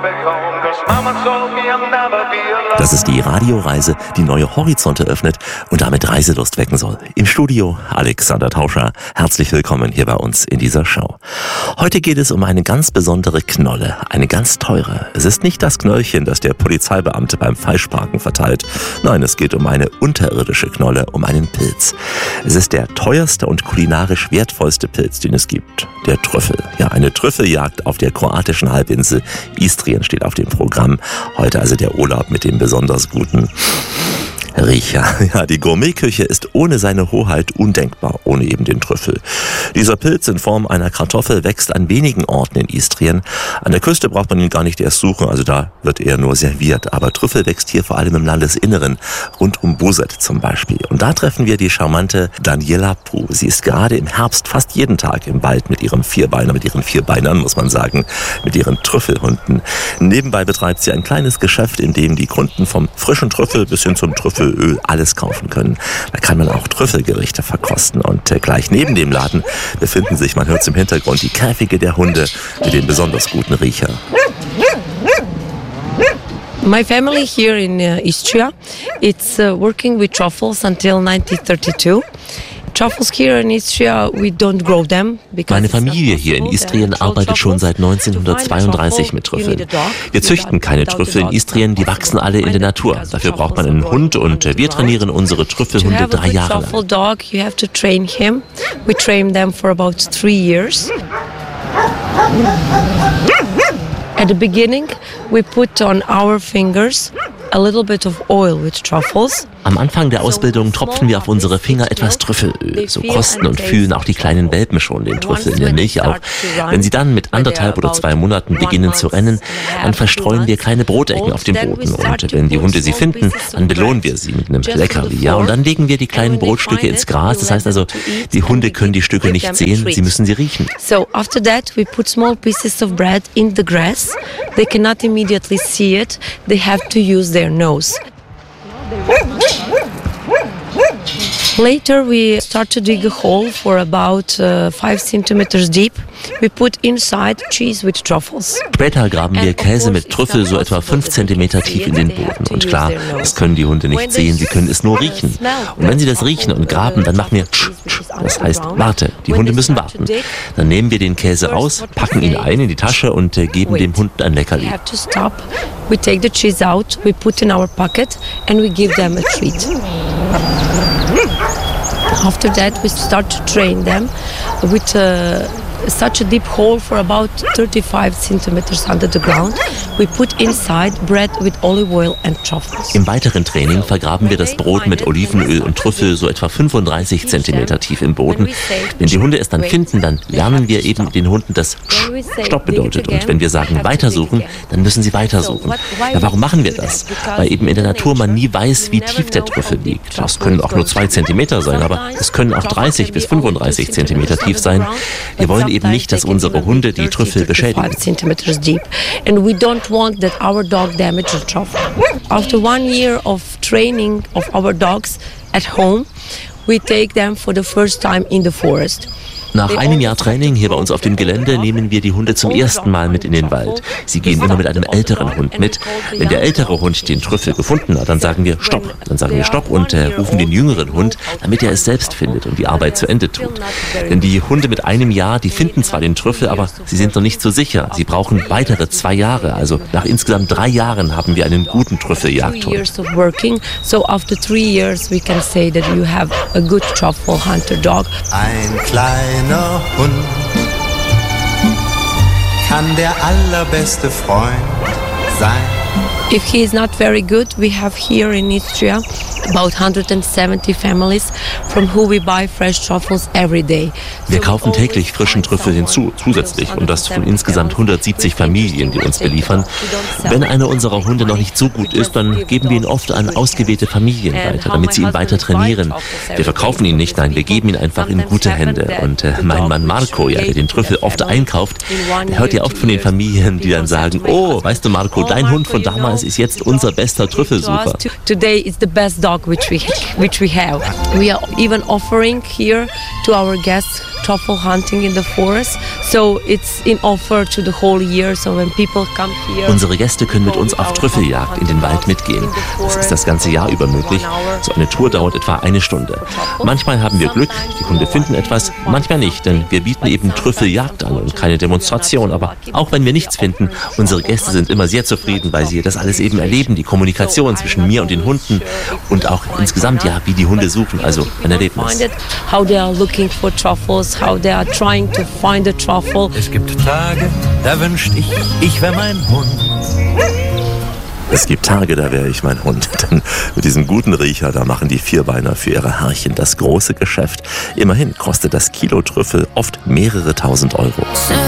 Das ist die Radioreise, die neue Horizonte öffnet und damit Reiselust wecken soll. Im Studio Alexander Tauscher. Herzlich willkommen hier bei uns in dieser Show. Heute geht es um eine ganz besondere Knolle, eine ganz teure. Es ist nicht das Knöllchen, das der Polizeibeamte beim Falschparken verteilt. Nein, es geht um eine unterirdische Knolle, um einen Pilz. Es ist der teuerste und kulinarisch wertvollste Pilz, den es gibt. Der Trüffel. Ja, eine Trüffeljagd auf der kroatischen Halbinsel Istrien steht auf dem Programm. Heute also der Urlaub mit dem besonders guten Riecher. Ja, die Gourmetküche ist ohne seine Hoheit undenkbar, ohne eben den Trüffel. Dieser Pilz in Form einer Kartoffel wächst an wenigen Orten in Istrien. An der Küste braucht man ihn gar nicht erst suchen, also da wird er nur serviert. Aber Trüffel wächst hier vor allem im Landesinneren, rund um Buset zum Beispiel. Und da treffen wir die charmante Daniela Puh. Sie ist gerade im Herbst fast jeden Tag im Wald mit ihren Vierbeinern, muss man sagen, mit ihren Trüffelhunden. Nebenbei betreibt sie ein kleines Geschäft, in dem die Kunden vom frischen Trüffel bis hin zum Trüffelöl alles kaufen können. Da kann man auch Trüffelgerichte verkosten. Und gleich neben dem Laden befinden sich, man hört es im Hintergrund, die Käfige der Hunde mit dem besonders guten Riecher. My family here in Istria, it's working with truffles until 1932. Truffles here in Istria, we don't grow them. Meine Familie hier in Istrien arbeitet schon seit 1932 mit Trüffeln. Wir züchten keine Trüffel in Istrien, die wachsen alle in der Natur. Dafür braucht man einen Hund und wir trainieren unsere Trüffelhunde 3 Jahre lang. You have to train him. We train them for about 3 years. At the beginning, we put on our fingers a little bit of oil with truffles. Am Anfang der Ausbildung tropfen wir auf unsere Finger etwas Trüffelöl. So kosten und fühlen auch die kleinen Welpen schon den Trüffel in der Milch auch. Wenn sie dann mit 1,5 oder 2 Monaten beginnen zu rennen, dann verstreuen wir kleine Brotecken auf dem Boden. Und wenn die Hunde sie finden, dann belohnen wir sie mit einem Leckerli. Ja, und dann legen wir die kleinen Brotstücke ins Gras. Das heißt also, die Hunde können die Stücke nicht sehen, sie müssen sie riechen. So after that we put small pieces of bread in the grass. They cannot immediately see it. They have to use their nose. Later we start to dig a hole for about 5 centimeters deep. We put inside cheese with truffles. Später graben wir Käse mit Trüffel so etwa 5 Zentimeter tief in den Boden. Und klar, das können die Hunde nicht sehen, sie können es nur riechen. Und wenn sie das riechen und graben, dann machen wir tsch, tsch. Das heißt, warte, die Hunde müssen warten. Dann nehmen wir den Käse raus, packen ihn ein in die Tasche und geben dem Hund ein Leckerli. We take the cheese out, we put in our pocket and we give them a treat. After that, we start to train them with such a deep hole for about 35 centimeters under the ground. We put inside bread with olive oil and truffles. Im weiteren Training vergraben wir das Brot mit Olivenöl und Trüffel so etwa 35 Zentimeter tief im Boden. Wenn die Hunde es dann finden, dann lernen wir eben den Hunden, dass Stopp bedeutet. Und wenn wir sagen weitersuchen, dann müssen sie weitersuchen. Ja, warum machen wir das? Weil eben in der Natur man nie weiß, wie tief der Trüffel liegt. Das können auch nur 2 Zentimeter sein, aber es können auch 30 bis 35 Zentimeter tief sein. Wir wollen eben nicht, dass unsere Hunde die Trüffel beschädigen. And we don't want that our dog damage the truffle. After 1 year of training of our dogs at home, we take them for the first time in the forest. Nach einem Jahr Training hier bei uns auf dem Gelände nehmen wir die Hunde zum ersten Mal mit in den Wald. Sie gehen immer mit einem älteren Hund mit. Wenn der ältere Hund den Trüffel gefunden hat, dann sagen wir Stopp. Dann sagen wir Stopp und rufen den jüngeren Hund, damit er es selbst findet und die Arbeit zu Ende tut. Denn die Hunde mit 1 Jahr, die finden zwar den Trüffel, aber sie sind noch nicht so sicher. Sie brauchen weitere 2 Jahre. Also nach insgesamt 3 Jahren haben wir einen guten Trüffeljagdhund. So after 3 years we can say that you have a good truffle hunter dog. Ein kleiner Hund kann der allerbeste Freund sein. If he is not very good, we have here in Istria about 170 families from who we buy fresh truffles every day. Wir kaufen täglich frischen Trüffel hinzu, zusätzlich, und das von insgesamt 170 Familien, die uns beliefern. Wenn einer unserer Hunde noch nicht so gut ist, dann geben wir ihn oft an ausgewählte Familien weiter, damit sie ihn weiter trainieren. Wir verkaufen ihn nicht, nein, wir geben ihn einfach in gute Hände. Und mein Mann Marco, ja, der den Trüffel oft einkauft, der hört ja oft von den Familien, die dann sagen, oh, weißt du Marco, dein Hund von damals ist jetzt unser bester Trüffelsucher. Today is the best dog which we have. We are even offering here to our guests truffle hunting in the forest. So it's in offer to the whole year. So when people come here, unsere Gäste können mit uns auf Trüffeljagd in den Wald mitgehen. Das ist das ganze Jahr über möglich. So eine Tour dauert etwa 1 Stunde. Manchmal haben wir Glück, die Hunde finden etwas, manchmal nicht, denn wir bieten eben Trüffeljagd an und keine Demonstration. Aber auch wenn wir nichts finden, unsere Gäste sind immer sehr zufrieden, weil sie das alles eben erleben, die Kommunikation zwischen mir und den Hunden und auch insgesamt, ja, wie die Hunde suchen, also ein Erlebnis. How they are looking for truffles, how they are trying to find a truffle. Es gibt Tage, da wünscht ich wäre mein Hund. Es gibt Tage, da wäre ich mein Hund. Denn mit diesem guten Riecher, da machen die Vierbeiner für ihre Herrchen das große Geschäft. Immerhin kostet das Kilo Trüffel oft mehrere tausend Euro.